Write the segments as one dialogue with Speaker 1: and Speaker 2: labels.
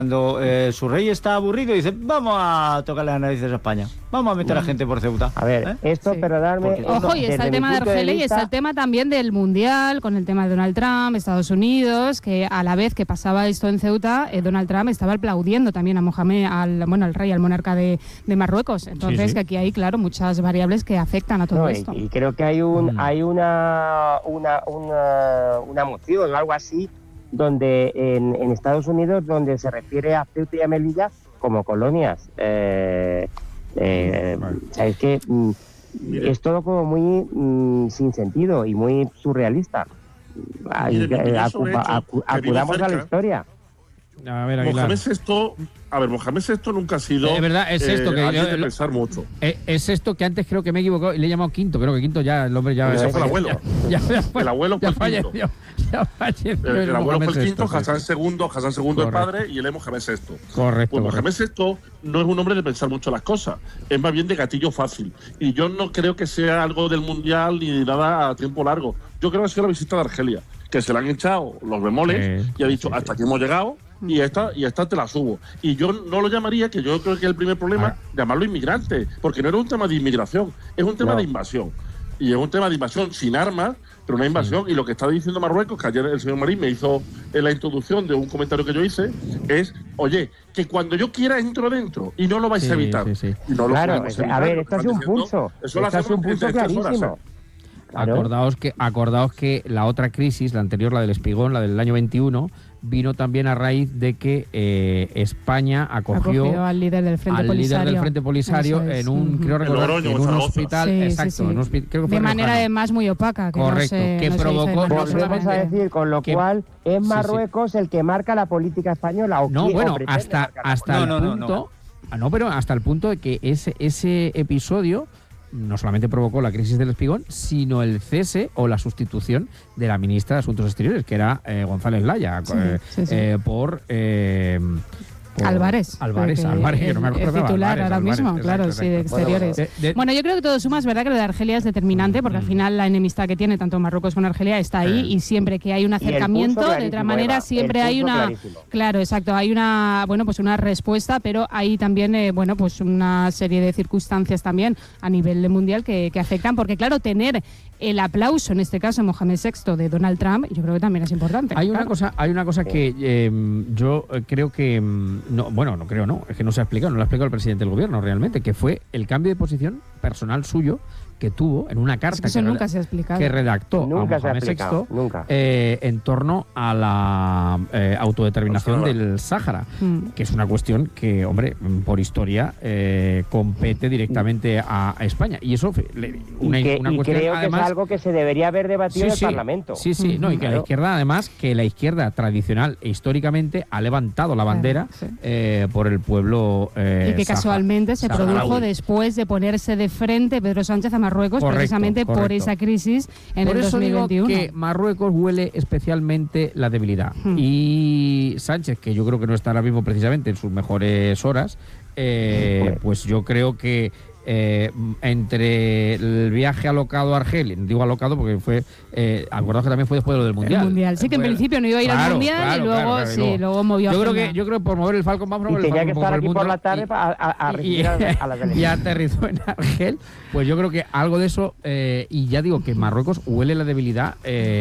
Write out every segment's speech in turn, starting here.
Speaker 1: Cuando su rey está aburrido, dice, vamos a tocarle las narices a España. Vamos a meter a gente por Ceuta.
Speaker 2: A ver, esto, perdonadme...
Speaker 3: Ojo, y está el tema de Argelia y está el tema también del Mundial, con el tema de Donald Trump, Estados Unidos, que a la vez que pasaba esto en Ceuta, Donald Trump estaba aplaudiendo también a Mohamed, al rey, al monarca de Marruecos. Entonces, que aquí hay, claro, muchas variables que afectan a todo esto.
Speaker 2: Y creo que hay una moción o algo así, donde en Estados Unidos, donde se refiere a Ceuta y a Melilla como colonias. Es que es todo como muy sin sentido y muy surrealista. Acudamos a la historia.
Speaker 4: A ver, Mohamed VI nunca ha sido
Speaker 5: es verdad, es esto que
Speaker 4: alguien de pensar mucho.
Speaker 5: Es esto que antes creo que me he equivocado y le he llamado Quinto. Creo que Quinto ya, el hombre ya...
Speaker 4: Eso fue el abuelo. El abuelo fue el Quinto. El abuelo fue el Quinto, Hassan II el padre y él es Mohamed VI.
Speaker 5: Correcto.
Speaker 4: Pues Mohamed VI no es un hombre de pensar mucho las cosas, es más bien de gatillo fácil. Y yo no creo que sea algo del Mundial ni nada a tiempo largo. Yo creo que ha sido la visita de Argelia, que se le han echado los bemoles y ha dicho, hasta aquí hemos llegado. Y esta te la subo. Y yo no lo llamaría, que yo creo que el primer problema, llamarlo inmigrante, porque no era un tema de inmigración, es un tema de invasión. Y es un tema de invasión sin armas, pero una invasión. Y lo que está diciendo Marruecos, que ayer el señor Marín me hizo en la introducción de un comentario que yo hice, es, oye, que cuando yo quiera entro dentro y no lo vais a evitar. Y no
Speaker 2: claro,
Speaker 4: lo evitar,
Speaker 2: a ver, esto es un pulso. Esto es un pulso clarísimo.
Speaker 5: Acordaos que la otra crisis, la anterior, la del Espigón, la del año 21, vino también a raíz de que España acogió
Speaker 3: al líder del Frente Polisario
Speaker 5: en un, creo recordar, en un hospital, exacto, creo que fue
Speaker 3: de manera además muy opaca, que
Speaker 5: correcto, que provocó,
Speaker 2: volvemos a decir, con lo cual es Marruecos el que marca la política española.
Speaker 5: Hasta el punto de que ese episodio no solamente provocó la crisis del Espigón, sino el cese o la sustitución de la ministra de Asuntos Exteriores, que era González Laya, por
Speaker 3: Álvarez,
Speaker 5: que no me acordaba.
Speaker 3: El titular
Speaker 5: Álvarez,
Speaker 3: ahora mismo,
Speaker 5: exacto,
Speaker 3: claro, sí, de Exteriores. Bueno, yo creo que todo suma, es verdad que lo de Argelia es determinante, porque al final la enemistad que tiene tanto Marruecos como Argelia está ahí, y siempre que hay un acercamiento, de otra manera, siempre hay una... Claro, exacto, hay una respuesta, pero hay también, una serie de circunstancias también a nivel mundial que afectan, porque claro, tener el aplauso, en este caso, Mohamed VI de Donald Trump, yo creo que también es importante.
Speaker 5: Hay una cosa que yo creo que... es que no se ha explicado, no lo ha explicado el presidente del gobierno realmente, que fue el cambio de posición personal suyo que tuvo en una carta
Speaker 3: nunca se ha explicado.
Speaker 5: Que redactó a Mohamed VI en torno a la autodeterminación del Sáhara, que es una cuestión que, hombre, por historia compete directamente a España. Y eso, una cuestión,
Speaker 2: creo
Speaker 5: además,
Speaker 2: que es algo que se debería haber debatido en el Parlamento.
Speaker 5: Sí, y que la izquierda, además, la izquierda tradicional e históricamente ha levantado la bandera por el pueblo
Speaker 3: y que casualmente se produjo después de ponerse de frente Pedro Sánchez a Marruecos, precisamente por esa crisis en el 2021. Por eso digo que
Speaker 5: Marruecos huele especialmente la debilidad. Y Sánchez, que yo creo que no está ahora mismo precisamente en sus mejores horas, pues yo creo que entre el viaje alocado a Argelia, digo alocado porque fue, acordaos que también fue después de lo del Mundial.
Speaker 3: El Mundial, sí, que en principio no iba a ir al Mundial, y luego movió.
Speaker 5: Yo creo que por mover el Falcon vamos a mover el Falcon.
Speaker 2: Tenía que estar aquí por la tarde a recibir a la delegación.
Speaker 5: Y aterrizó en Argel, pues yo creo que algo de eso, y ya digo que Marruecos huele la debilidad,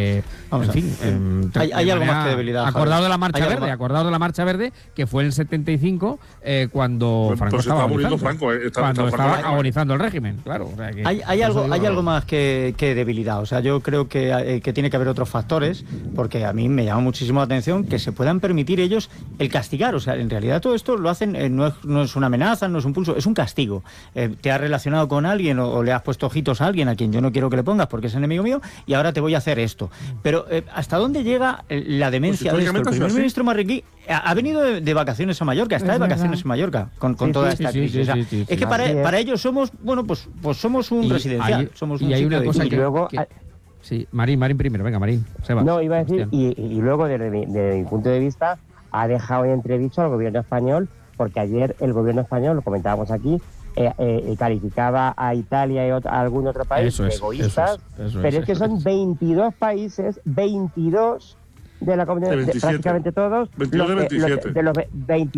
Speaker 1: hay algo más que debilidad.
Speaker 5: Acordado de la Marcha Verde, que fue en el 75, cuando Franco estaba agonizando el régimen, claro. O sea que
Speaker 1: hay algo más que debilidad. O sea, yo creo que tiene que haber otros factores, porque a mí me llama muchísimo la atención que se puedan permitir ellos el castigar. O sea, en realidad todo esto lo hacen, no es una amenaza, no es un pulso, es un castigo. Te has relacionado con alguien o le has puesto ojitos a alguien a quien yo no quiero que le pongas porque es enemigo mío, y ahora te voy a hacer esto. Pero ¿hasta dónde llega la demencia de esto? El primer ministro marroquí ha venido de vacaciones a Mallorca, está de vacaciones en Mallorca con toda esta crisis. Es que para ellos somos, pues somos un residencial, somos un
Speaker 5: hay una cosa
Speaker 2: y luego
Speaker 5: sí, Marín primero, venga, Marín. Sebas.
Speaker 2: No, iba a decir, y luego desde mi punto de vista ha dejado en entredicho al gobierno español, porque ayer el gobierno español, lo comentábamos aquí, calificaba a Italia y a algún otro país de egoístas, pero es que son 22 países, 22 de la comunidad, prácticamente todos,
Speaker 4: 22 de 27.
Speaker 2: De los 20